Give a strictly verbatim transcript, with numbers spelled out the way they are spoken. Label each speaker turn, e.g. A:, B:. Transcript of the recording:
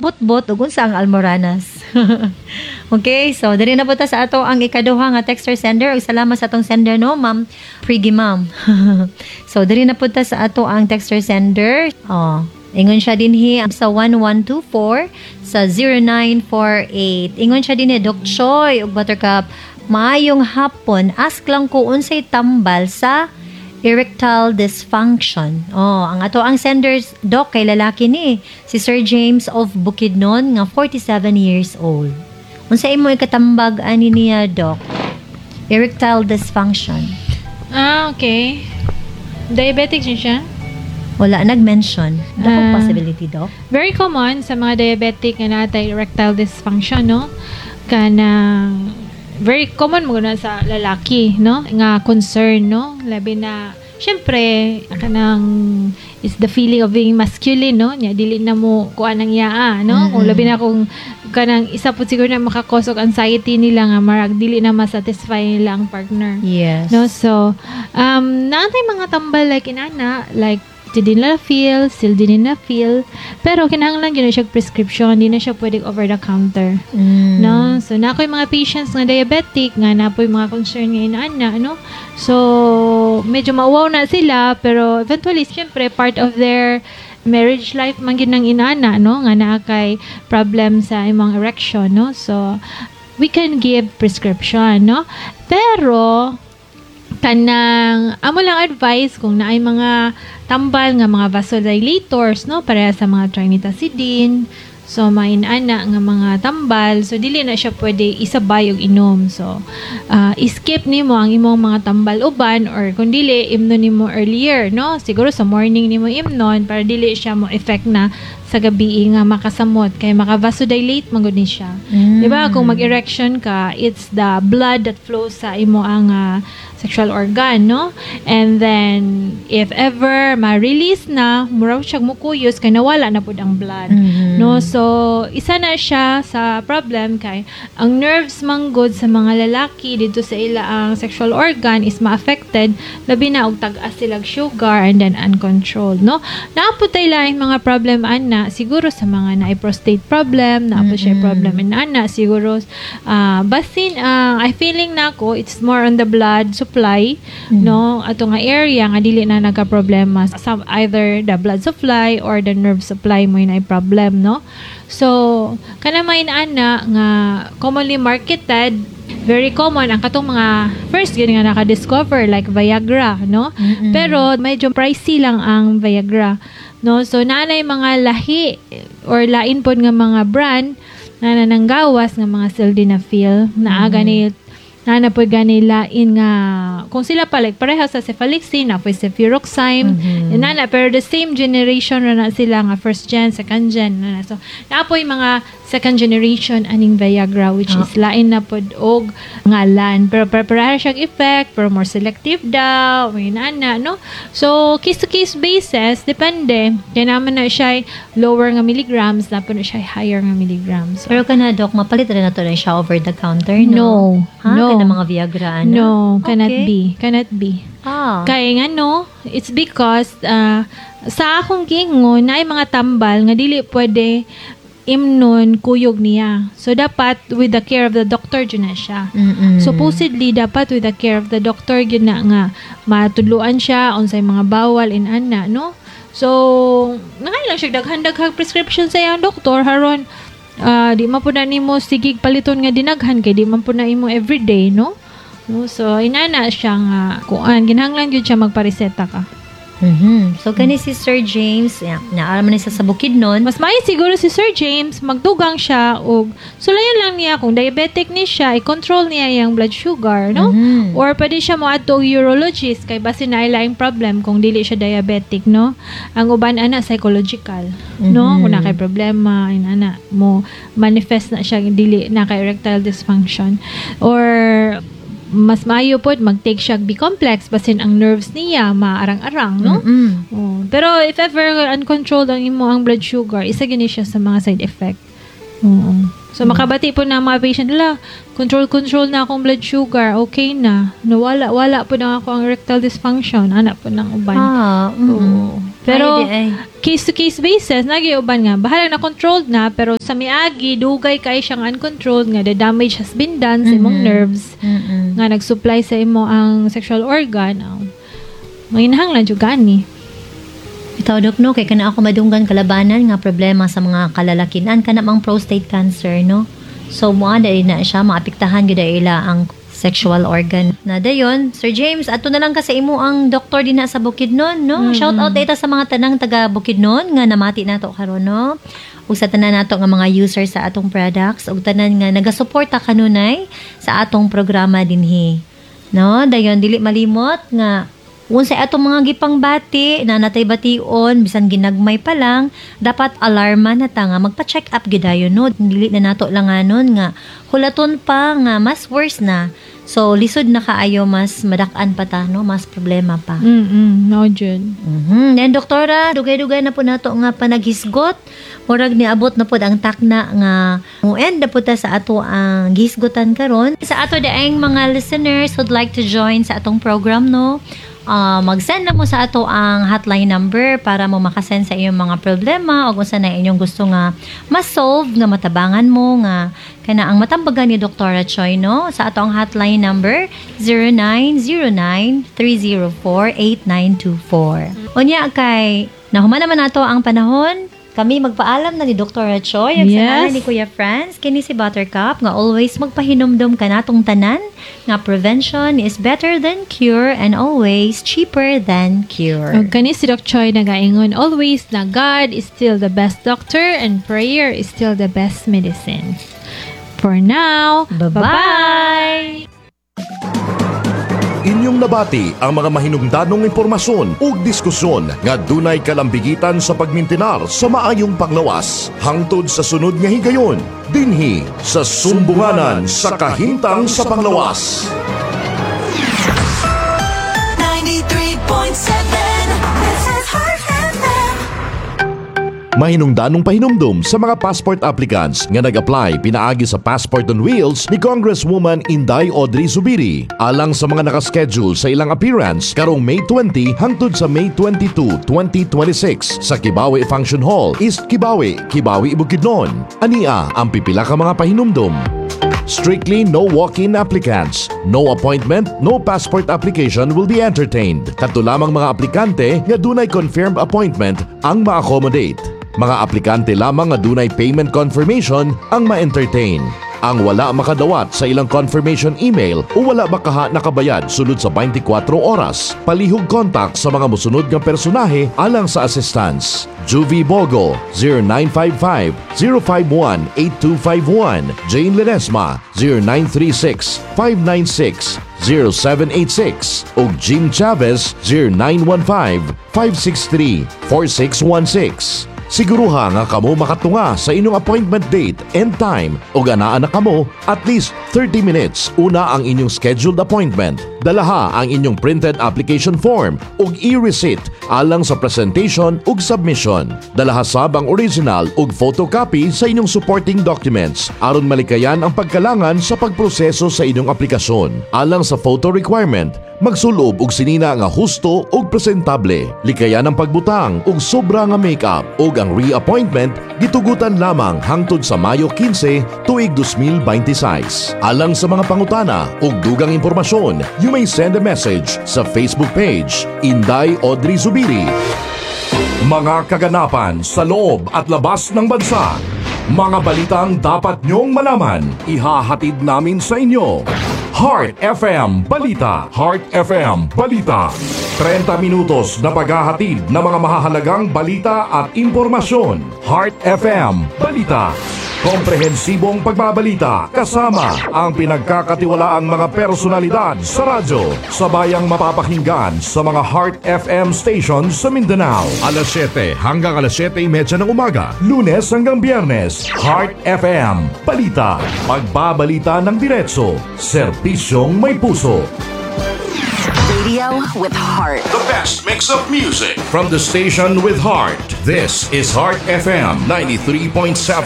A: bot-bot ug unsa ang almoranas. Okay, so diri na po ta sa ato ang ikaduha nga texter sender ug salamat sa atong sender no, Ma'am Prigi Ma'am. So diri na po ta sa ato ang texter sender. Oh, ingon siya dinhi sa one one two four sa zero nine four eight. Ingon siya dinhi, Doc Choy ug Buttercup, maayong hapon, ask lang ko unsay tambal sa erectile dysfunction. Oh, ang ato ang senders doc kay lalaki ni si Sir James of Bukidnon nga forty-seven years old. Unsa imo ikatambag ani niya doc? Erectile dysfunction.
B: Ah, okay. Diabetic din siya?
A: Wala nag-mention. Dako
B: Ah.
A: possibility doc.
B: Very common sa mga diabetic nga natay erectile dysfunction, no? Kanang very common mo na sa lalaki, no? Nga concern, no? Labi na, syempre, kanang is the feeling of being masculine, no? Nya dili na mo kuan ang yaa, no?
A: Mm-hmm.
B: Kung labi na kung kanang isa po siguro na makakos og anxiety nila nga marag dili na ma-satisfy nila ang partner.
A: Yes.
B: No, so um naantay mga tambal like inana, like di din nila feel, still di nila feel, pero kinahanglan gyud na siya prescription, di na siya pwedeng over the counter.
A: Mm.
B: No, so na ko'y mga patients nga diabetic nga napoy mga concern nga inaana, no. So medyo mauwaw na sila, pero eventually syempre part of their marriage life man gyud nang inaana, no, nga naa kay problem sa imong erection, no. So we can give prescription, no, pero kanang amo lang advice kung naay mga tambal nga mga vasodilators, no, para sa mga trinitazidine, so mainana nga mga tambal, so dili na siya pwede isabay og inom. So uh, skip nimo ang imong mga tambal uban, or kung dili imnon nimo earlier, no, siguro sa morning nimo imnon para dili siya mo effect na sa gabi nga makasamot kay maka-vasodilate man gud ni siya.
A: Mm.
B: Di ba? Kung mag-erection ka, it's the blood that flows sa imo ang uh, sexual organ, no? And then, if ever ma-release na, muraw siyang mukuyos, kay nawala na po ang blood.
A: Mhm.
B: No? So, isa na siya sa problem kay ang nerves manggod sa mga lalaki dito sa ila ang sexual organ is ma-affected, labi na og tag-as silang sugar and then uncontrolled, no? Naaputay lang mga problem ana siguro sa mga naay prostate problem, naapot siya
A: Mm-mm.
B: problem in ana siguro uh, basin uh, I feeling nako it's more on the blood supply,
A: Mm.
B: no, ato nga area nga dili na nagka-problema sa either the blood supply or the nerve supply mo na problem, no. So kana may ana nga commonly marketed, very common ang katong mga first yun nga naka-discover like Viagra, no.
A: Mm-mm.
B: Pero medyo pricey lang ang Viagra, no. So nanay mga lahi or lain pod nga mga brand na nananggawas nga mga sildenafil na aga ni na po gani lain nga kung sila pa like pareha sa cefalexin na po cefuroxime,
A: Mhm.
B: na na pero the same generation na, na sila nga first gen, second gen na, na. So na po yung mga second generation aning Viagra which
A: Ah.
B: is lain na pod og ngalan, pero pareha siyang effect pero more selective daw may nana, no. So case to case basis depende kaya naman na siya lower nga milligrams, na po na siya higher nga milligrams. So,
A: Pero kana doc, mapalit rin na to rin siya over the counter, no?
B: no
A: Ha?
B: no
A: Kana mga Viagra, ano?
B: no cannot
A: Okay.
B: be cannot be.
A: Ah.
B: Kaya nga no, it's because uh, sa akong gingon na mga tambal nga dili pwede imnon kuyog niya. So dapat with the care of the doctor jud na siya.
A: Mm-mm.
B: Supposedly dapat with the care of the doctor gyud na nga matudluan siya unsay mga bawal in ana, no. So nangay lang siya daghan-daghang prescription sa iyang doktor haron uh, di man pud na nimo sigig paliton nga dinaghan kay di man pud na imo everyday, no. No, so inana siya nga kuan ginahanglan gyud siya magpareseta ka.
A: Mhm. So kani si Sir James, yeah, naara man siya sa Bukidnon.
B: Mas may siguro si Sir James magdugang siya og sulayan lang niya kung diabetic ni siya, i-control niya yung blood sugar, no?
A: Mhm.
B: Or pwede siya mo adto og urologist kay basi na laing problem kung dili siya diabetic, no? Ang uban ana psychological, no?
A: Mhm.
B: Kung na kay problema inana mo manifest na siya dili na kay erectile dysfunction, or mas maayo pod mag-take siya B-complex basin ang nerves niya maarang-arang, no?
A: Mm-mm.
B: Oh, pero if ever uncontrolled ang imo ang blood sugar, isa gani siya sa mga side effect. Oo. So makabati po na mga patient nila, control control na akong blood sugar, okay na. Nawala wala po na ako ang erectile dysfunction, ana po ng uban.
A: Ah, mm.
B: Oo. Pero
A: Ay, di ay.
B: case to case basis nagyuban nga bahala na controlled na pero sa miagi dugay kay siyang uncontrolled nga the damage has been done sa imong
A: Mhm.
B: nerves
A: Mm-mm.
B: nga nag-supply sa imo ang sexual organ. Um, Manginahanglan jud gani.
A: Itaw dok no kay kana ako madunggan kalabanan nga problema sa mga kalalakinan kana mang prostate cancer no. So mo dai na siya maapektahan gyud ila ang sexual organ. Na dayon, Sir James, ato na lang ka sa imo ang doktor din na sa Bukidnon, no?
B: Mm.
A: Shout out data sa mga tanang taga Bukidnon nga namati nato karon, no? Ug sa tanan nato nga mga users sa atong products ug tanan nga nagasuporta kanunay sa atong programa dinhi. No? Dayon dili malimot nga unsay atong mga gipangbati na natay bation bisan ginagmay pa lang dapat alarma na ta nga magpa-check up gyud ayon no dili na nato langanon nga hulaton pa nga mas worse na so lisod na kaayo mas madak-an pa ta no mas problema pa.
B: Mm. No jud.
A: Mhm. Then doktora, dugay-dugay na po nato nga panaghisgot. Murag niabot na pod ang takna nga mo-end na po ta sa ato ang gihisgotan karon. Sa ato daing mga listeners who'd like to join sa atong program no. Uh, mag-send na mo sa ato ang hotline number para mo makasend sa iyong mga problema o kung saan na inyong gusto nga ma-solve nga matabangan mo nga kana ang matambagan ni Doktora Choi no sa ato ang hotline number zero nine zero nine three zero four eight nine two four. Unya kay nahuman naman nato ang panahon. Kami magpaalam na ni Doktora Choi at
B: Yes.
A: sa ngalan ni Kuya Franz, kini si Buttercup nga always magpahinomdom ka natong tanan nga prevention is better than cure and always cheaper than cure.
B: Og kani si Doc Choi nagaingon always na God is still the best doctor and prayer is still the best medicine. For now,
A: Bye-bye!
C: Inyong nabati ang mga mahinungdanong impormasyon ug diskusyon nga dunay kalambigitan sa pagmintinar sa maayong panglawas hangtod sa sunod nga higayon dinhi sa sumbunganan sa kahintang sa panglawas.
D: ninety-three point seven This is Heart F M.
C: Mahinungdanong pahinumdum sa mga passport applicants nga nag-apply pinaagi sa Passport on Wheels ni Congresswoman Inday Audrey Zubiri alang sa mga nakaschedule sa ilang appearance karong May twenty hangtod sa May twenty-two, twenty twenty-six sa Kibawe Function Hall, East Kibawe, Kibawe, Bukidnon. Ania ang pipila ka mga pahinumdum. Strictly no walk-in applicants. No appointment, no passport application will be entertained. Kadto lamang mga aplikante nga dunay confirmed appointment ang ma-accommodate. Mga aplikante lamang nga dunay payment confirmation ang ma-entertain. Ang wala makadawat sa ilang confirmation email o wala makaha nakabayad sulod sa twenty-four oras. Palihog contact sa mga musunod nga personahe alang sa assistance. Juvie Bogo zero nine five five zero five one eight two five one, Jane Ledesma zero nine three six five nine six zero seven eight six ug Jim Chavez zero nine one five five six three four six one six. Siguruha nga kamo makatunga sa inyong appointment date and time o ganaan na kamo at least thirty minutes una ang inyong scheduled appointment. Dalaha ang inyong printed application form ug e-receipt alang sa presentation ug submission. Dalaha sab ang original ug photocopy sa inyong supporting documents aron malikayan ang pagkalangan sa pagproseso sa inyong aplikasyon. Alang sa photo requirement, magsulob og sinina nga husto ug presentable. Likayan ang pagbutang ug sobra nga makeup ug ang reappointment gitugutan lamang hangtod sa Mayo quince tuig twenty twenty-six. Alang sa mga pangutana ug dugang impormasyon, you may send a message sa Facebook page Inday Audrey Zubiri. Mga kaganapan sa loob at labas ng bansa. Mga balitang dapat nyong malaman, ihahatid namin sa inyo. Heart F M Balita. Heart F M Balita. thirty minutos na paghahatid ng mga mahahalagang balita at impormasyon. Heart F M Balita. Komprehensibong pagbabalita kasama ang pinagkakatiwalaang mga personalidad sa radyo. Sabayang mapapakinggan sa mga Heart F M stations sa Mindanao. alas siyete hanggang alas siyete thirty ng umaga. Lunes hanggang Biyernes. Heart F M Balita. Pagbabalita ng diretso. Serbisyong may puso.
D: Radio with heart.
C: The best mix of music from the station with heart. This is Heart F M ninety-three point seven.